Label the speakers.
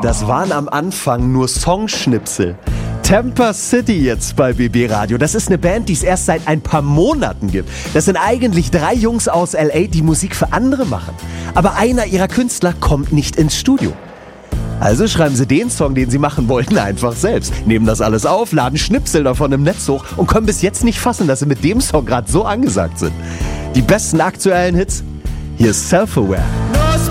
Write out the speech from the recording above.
Speaker 1: Das waren am Anfang nur Songschnipsel. Temper City jetzt bei BB Radio. Das ist eine Band, die es erst seit ein paar Monaten gibt. Das sind eigentlich 3 Jungs aus L.A., die Musik für andere machen. Aber einer ihrer Künstler kommt nicht ins Studio. Also schreiben sie den Song, den sie machen wollten, einfach selbst. Nehmen das alles auf, laden Schnipsel davon im Netz hoch und können bis jetzt nicht fassen, dass sie mit dem Song gerade so angesagt sind. Die besten aktuellen Hits? Hier ist Self-Aware.